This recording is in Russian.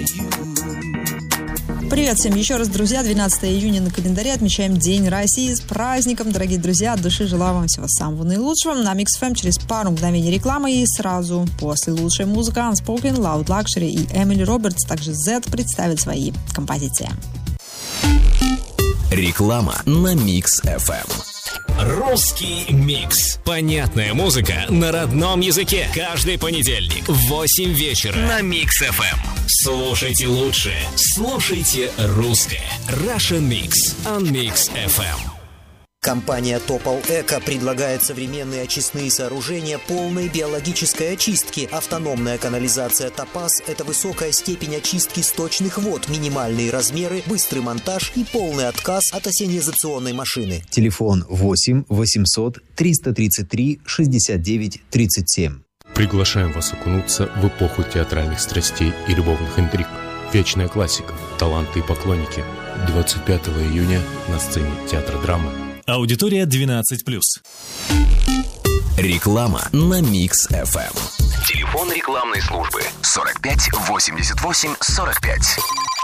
Привет всем еще раз, друзья. 12 июня на календаре отмечаем День России. С праздником, дорогие друзья. От души желаю вам всего самого наилучшего. На Mix FM через пару мгновений рекламы и сразу после лучшей музыки Unspoken, Loud Luxury и Эмили Робертс, также Z представят свои композиции. Реклама на Mix FM. Русский микс. Понятная музыка на родном языке. Каждый понедельник в 8 вечера на Mix FM. Слушайте лучшее. Слушайте русское. Russian Mix on Mix FM. Компания Topol Eco предлагает современные очистные сооружения полной биологической очистки. Автономная канализация Topaz – это высокая степень очистки сточных вод, минимальные размеры, быстрый монтаж и полный отказ от ассенизационной машины. Телефон 8 800 333 69 37. Приглашаем вас окунуться в эпоху театральных страстей и любовных интриг. Вечная классика, таланты и поклонники. 25 июня на сцене Театра драмы. Аудитория 12+. Реклама на Mix FM. Телефон рекламной службы 45 88 45.